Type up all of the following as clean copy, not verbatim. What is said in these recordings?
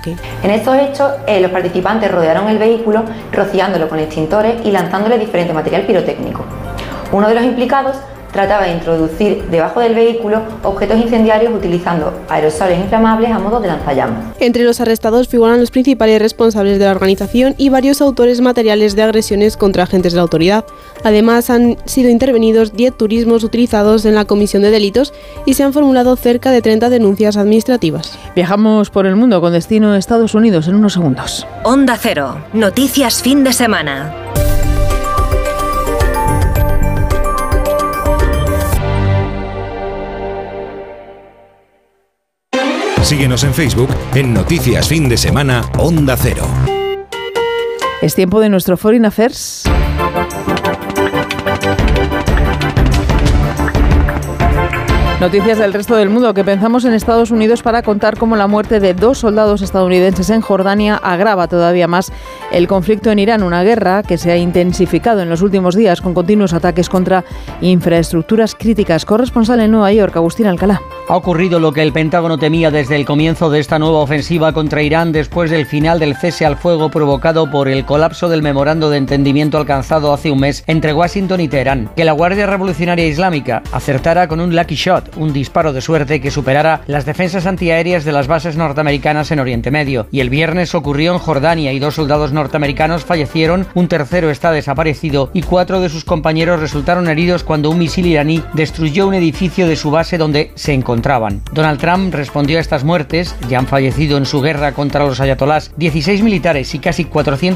ataque. En estos hechos, los participantes rodearon el vehículo, rociándolo con extintores y lanzándole diferente material pirotécnico. Uno de los implicados trataba de introducir debajo del vehículo objetos incendiarios utilizando aerosoles inflamables a modo de lanzallamas. Entre los arrestados figuran los principales responsables de la organización y varios autores materiales de agresiones contra agentes de la autoridad. Además, han sido intervenidos 10 turismos utilizados en la comisión de delitos y se han formulado cerca de 30 denuncias administrativas. Viajamos por el mundo con destino a Estados Unidos en unos segundos. Onda Cero. Noticias fin de semana. Síguenos en Facebook en Noticias Fin de Semana Onda Cero. Es tiempo de nuestro Foreign Affairs. Noticias del resto del mundo, que pensamos en Estados Unidos para contar cómo la muerte de 2 soldados estadounidenses en Jordania agrava todavía más el conflicto en Irán, una guerra que se ha intensificado en los últimos días con continuos ataques contra infraestructuras críticas. Corresponsal en Nueva York, Agustín Alcalá. Ha ocurrido lo que el Pentágono temía desde el comienzo de esta nueva ofensiva contra Irán después del final del cese al fuego provocado por el colapso del memorando de entendimiento alcanzado hace un mes entre Washington y Teherán. Que la Guardia Revolucionaria Islámica acertara con un lucky shot, un disparo de suerte que superara las defensas antiaéreas de las bases norteamericanas en Oriente Medio. Y el viernes ocurrió en Jordania y 2 soldados norteamericanos fallecieron, un tercero está desaparecido y 4 de sus compañeros resultaron heridos cuando un misil iraní destruyó un edificio de su base donde se encontraban. Donald Trump respondió a estas muertes. Ya han fallecido en su guerra contra los ayatolás 16 militares y casi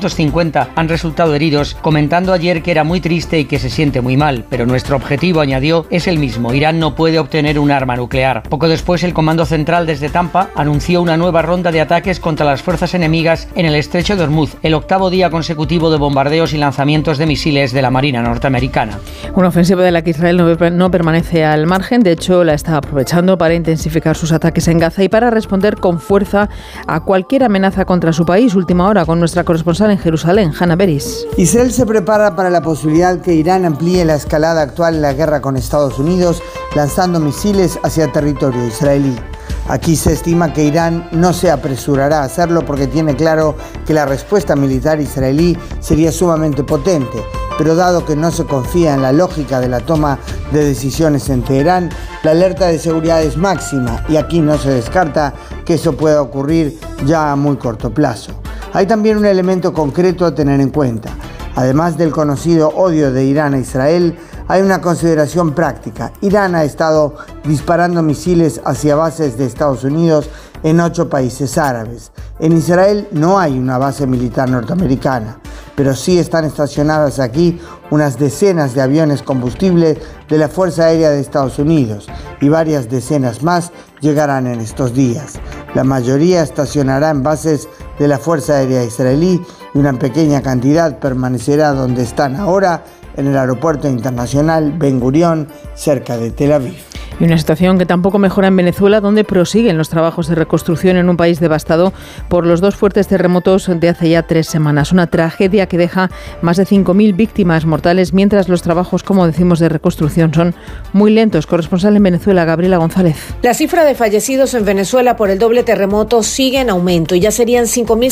450 han resultado heridos, comentando ayer que era muy triste y que se siente muy mal, pero nuestro objetivo, añadió, es el mismo. Irán no puede obtener un arma nuclear. Poco después, el Comando Central desde Tampa anunció una nueva ronda de ataques contra las fuerzas enemigas en el estrecho de Hormuz, el 8º día consecutivo de bombardeos y lanzamientos de misiles de la Marina norteamericana. Una ofensiva de la que Israel no permanece al margen, de hecho la está aprovechando para intensificar sus ataques en Gaza y para responder con fuerza a cualquier amenaza contra su país. Última hora con nuestra corresponsal en Jerusalén, Hannah Beris. Israel se prepara para la posibilidad que Irán amplíe la escalada actual en la guerra con Estados Unidos, lanzando misiles hacia territorio israelí. Aquí se estima que Irán no se apresurará a hacerlo porque tiene claro que la respuesta militar israelí sería sumamente potente, pero dado que no se confía en la lógica de la toma de decisiones en Teherán, la alerta de seguridad es máxima y aquí no se descarta que eso pueda ocurrir ya a muy corto plazo. Hay también un elemento concreto a tener en cuenta. Además del conocido odio de Irán a Israel, hay una consideración práctica. Irán ha estado disparando misiles hacia bases de Estados Unidos en 8 países árabes. En Israel no hay una base militar norteamericana, pero sí están estacionadas aquí unas decenas de aviones combustible de la Fuerza Aérea de Estados Unidos y varias decenas más llegarán en estos días. La mayoría estacionará en bases de la Fuerza Aérea israelí y una pequeña cantidad permanecerá donde están ahora, en el aeropuerto internacional Ben Gurión, cerca de Tel Aviv. Y una situación que tampoco mejora en Venezuela, donde prosiguen los trabajos de reconstrucción en un país devastado por los 2 fuertes terremotos de hace ya 3 semanas. Una tragedia que deja más de 5.000 víctimas mortales, mientras los trabajos, como decimos, de reconstrucción son muy lentos. Corresponsal en Venezuela, Gabriela González. La cifra de fallecidos en Venezuela por el doble terremoto sigue en aumento y ya serían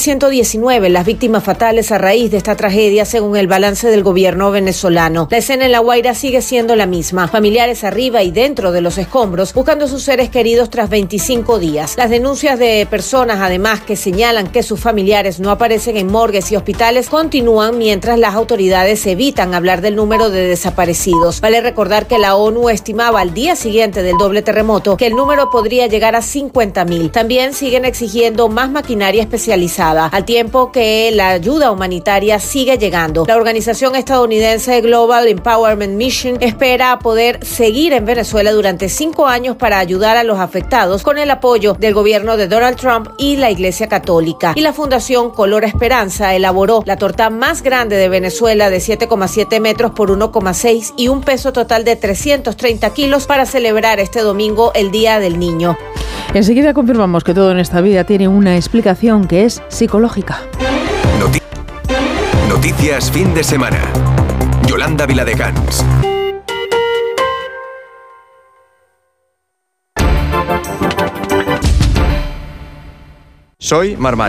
5.119 las víctimas fatales a raíz de esta tragedia, según el balance del gobierno venezolano. La escena en La Guaira sigue siendo la misma. Familiares arriba y dentro de los escombros buscando a sus seres queridos tras 25 días. Las denuncias de personas, además, que señalan que sus familiares no aparecen en morgues y hospitales continúan, mientras las autoridades evitan hablar del número de desaparecidos. Vale recordar que la ONU estimaba al día siguiente del doble terremoto que el número podría llegar a 50.000. También siguen exigiendo más maquinaria especializada, al tiempo que la ayuda humanitaria sigue llegando. La organización estadounidense Global Empowerment Mission espera poder seguir en Venezuela durante 5 años para ayudar a los afectados, con el apoyo del gobierno de Donald Trump y la Iglesia Católica. Y la Fundación Color Esperanza elaboró la torta más grande de Venezuela, de 7,7 metros por 1,6 y un peso total de 330 kilos para celebrar este domingo el Día del Niño. Enseguida confirmamos que todo en esta vida tiene una explicación que es psicológica. Noticias fin de semana. Yolanda Viladecans. Soy Marmari.